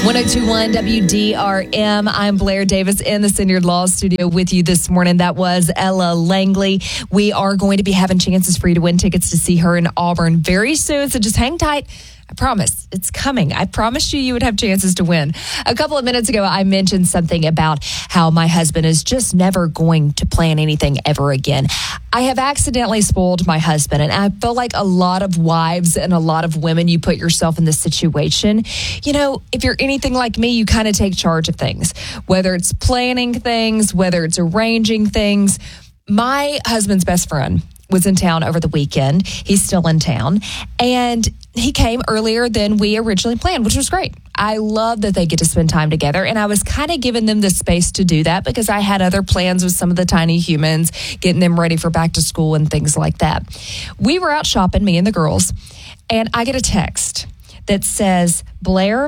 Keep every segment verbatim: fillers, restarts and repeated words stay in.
one oh two point one W D R M. I'm Blair Davis in the Synyard Law Studio with you this morning. That was Ella Langley. We are going to be having chances for you to win tickets to see her in Auburn very soon, so just hang tight. I promise it's coming. I promised you you would have chances to win. A couple of minutes ago, I mentioned something about how my husband is just never going to plan anything ever again. I have accidentally spoiled my husband, and I feel like a lot of wives and a lot of women, you put yourself in this situation. You know, if you're anything like me, you kind of take charge of things, whether it's planning things, whether it's arranging things. My husband's best friend was in town over the weekend. He's still in town. And he came earlier than we originally planned, which was great. I love that they get to spend time together. And I was kind of giving them the space to do that because I had other plans with some of the tiny humans, getting them ready for back to school and things like that. We were out shopping, me and the girls, and I get a text that says, Blair,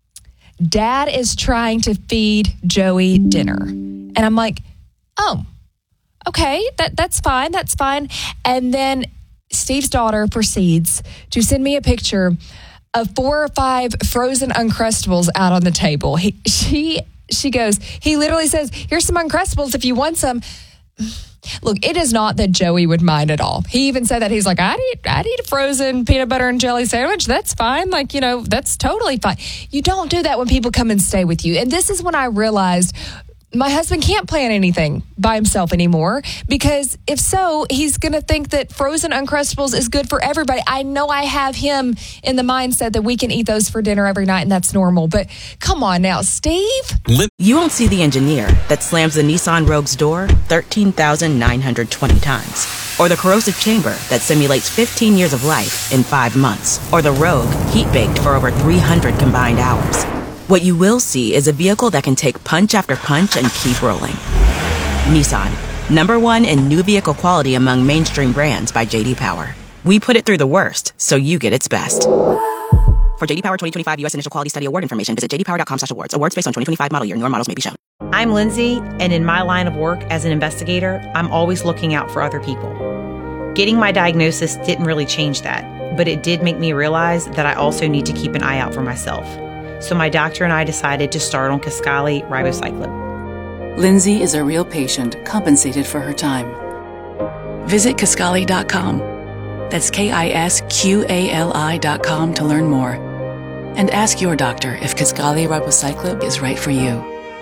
Dad is trying to feed Joey dinner. And I'm like, oh, okay, that that's fine, that's fine. And then Steve's daughter proceeds to send me a picture of four or five frozen Uncrustables out on the table. He, she, she goes, he literally says, here's some Uncrustables if you want some. Look, it is not that Joey would mind at all. He even said that. He's like, I'd eat, I'd eat a frozen peanut butter and jelly sandwich. That's fine. Like, you know, that's totally fine. You don't do that when people come and stay with you. And this is when I realized my husband can't plan anything by himself anymore, because if so, he's going to think that frozen Uncrustables is good for everybody. I know I have him in the mindset that we can eat those for dinner every night and that's normal. But come on now, Steve. You won't see the engineer that slams the Nissan Rogue's door thirteen thousand nine hundred twenty times. Or the corrosive chamber that simulates fifteen years of life in five months. Or the Rogue heat-baked for over three hundred combined hours. What you will see is a vehicle that can take punch after punch and keep rolling. Nissan, number one in new vehicle quality among mainstream brands by J D Power. We put it through the worst, so you get its best. For J D Power twenty twenty-five U S Initial Quality Study Award information, visit j d power dot com slash awards. Awards based on twenty twenty-five model year. Newer models may be shown. I'm Lindsay, and in my line of work as an investigator, I'm always looking out for other people. Getting my diagnosis didn't really change that, but it did make me realize that I also need to keep an eye out for myself. So my doctor and I decided to start on Kisqali ribociclib. Lindsay is a real patient compensated for her time. Visit Kisqali dot com. That's K I S Q A L I dot com to learn more. And ask your doctor if Kisqali ribociclib is right for you.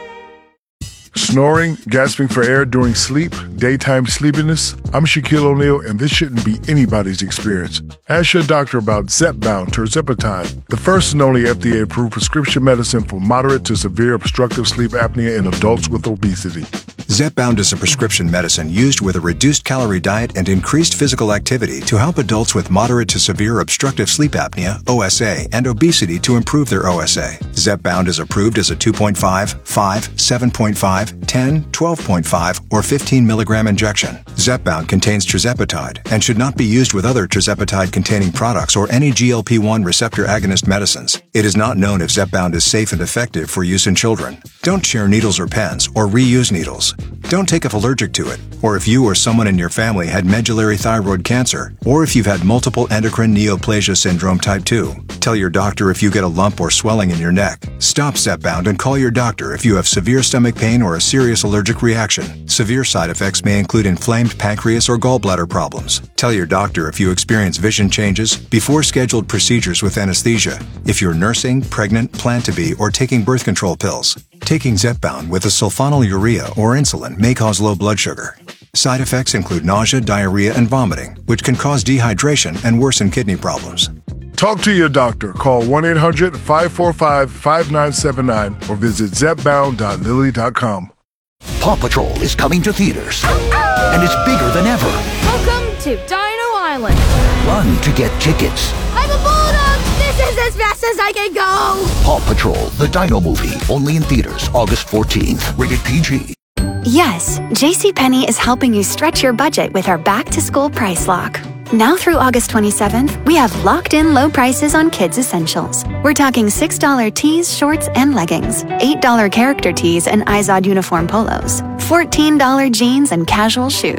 Snoring, gasping for air during sleep, daytime sleepiness? I'm Shaquille O'Neal, and this shouldn't be anybody's experience. Ask your doctor about Zepbound tirzepatide, the first and only F D A-approved prescription medicine for moderate to severe obstructive sleep apnea in adults with obesity. Zepbound is a prescription medicine used with a reduced calorie diet and increased physical activity to help adults with moderate to severe obstructive sleep apnea, O S A, and obesity to improve their O S A. Zepbound is approved as a two point five, five, seven point five, ten, twelve point five, or fifteen milligram injection. Zepbound contains tirzepatide and should not be used with other tirzepatide-containing products or any G L P one receptor agonist medicines. It is not known if Zepbound is safe and effective for use in children. Don't share needles or pens or reuse needles. Don't take if allergic to it, or if you or someone in your family had medullary thyroid cancer, or if you've had multiple endocrine neoplasia syndrome type two. Tell your doctor if you get a lump or swelling in your neck. Stop Zepbound and call your doctor if you have severe stomach pain or a serious allergic reaction. Severe side effects may include inflamed pancreas or gallbladder problems. Tell your doctor if you experience vision changes before scheduled procedures with anesthesia, if you're nursing, pregnant, plan to be, or taking birth control pills. Taking Zepbound with a sulfonylurea or insulin may cause low blood sugar. Side effects include nausea, diarrhea, and vomiting, which can cause dehydration and worsen kidney problems. Talk to your doctor. Call one eight hundred, five four five, five nine seven nine or visit zepbound dot lilly dot com. Paw Patrol is coming to theaters, and it's bigger than ever. Welcome to Dino Island. Run to get tickets. I'm a bulldog. This is as fast as I can go. Paw Patrol, the Dino movie, only in theaters August fourteenth. Rated P G. Yes, JCPenney is helping you stretch your budget with our back-to-school price lock. Now through August twenty-seventh, we have locked-in low prices on kids' essentials. We're talking six dollar tees, shorts, and leggings, eight dollar character tees and Izod uniform polos, fourteen dollar jeans and casual shoes,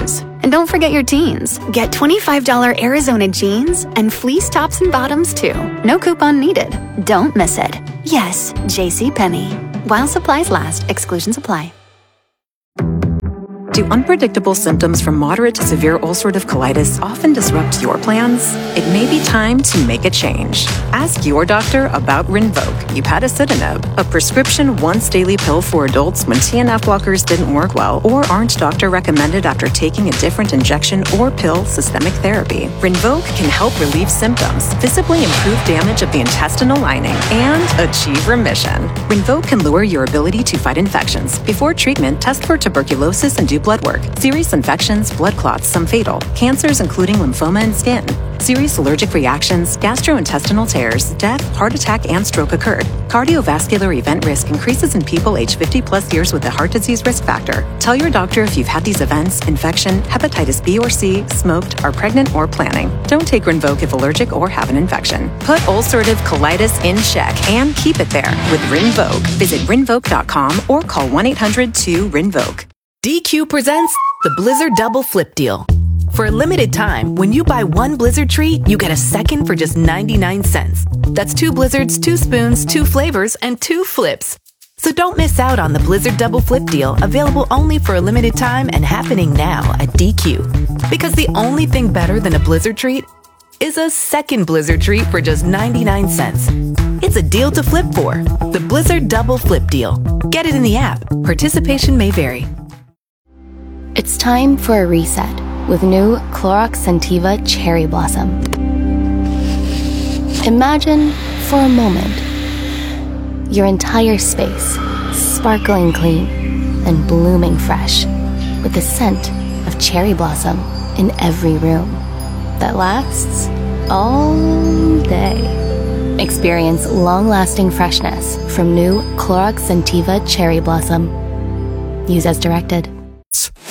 And don't forget your teens. Get twenty-five dollars Arizona jeans and fleece tops and bottoms too. No coupon needed. Don't miss it. Yes, JCPenney. While supplies last, exclusions apply. Do unpredictable symptoms from moderate to severe ulcerative colitis often disrupt your plans? It may be time to make a change. Ask your doctor about Rinvoq, upadacitinib, a prescription once-daily pill for adults when T N F blockers didn't work well or aren't doctor-recommended after taking a different injection or pill systemic therapy. Rinvoq can help relieve symptoms, visibly improve damage of the intestinal lining, and achieve remission. Rinvoq can lower your ability to fight infections. Before treatment, test for tuberculosis and do blood work. Serious infections, blood clots, some fatal. Cancers including lymphoma and skin. Serious allergic reactions, gastrointestinal tears, death, heart attack, and stroke occurred. Cardiovascular event risk increases in people aged fifty plus years with a heart disease risk factor. Tell your doctor if you've had these events, infection, hepatitis B or C, smoked, are pregnant, or planning. Don't take Rinvoq if allergic or have an infection. Put ulcerative colitis in check and keep it there with Rinvoq. Visit rinvoq dot com or call one eight hundred two rinvoq. D Q presents the Blizzard Double Flip Deal. For a limited time, when you buy one Blizzard treat, you get a second for just ninety-nine cents. That's two Blizzards, two spoons, two flavors, and two flips. So don't miss out on the Blizzard Double Flip Deal, available only for a limited time and happening now at D Q. Because the only thing better than a Blizzard treat is a second Blizzard treat for just ninety-nine cents. It's a deal to flip for. The Blizzard Double Flip Deal. Get it in the app. Participation may vary. It's time for a reset with new Clorox Scentiva Cherry Blossom. Imagine, for a moment, your entire space sparkling clean and blooming fresh with the scent of cherry blossom in every room that lasts all day. Experience long-lasting freshness from new Clorox Scentiva Cherry Blossom. Use as directed.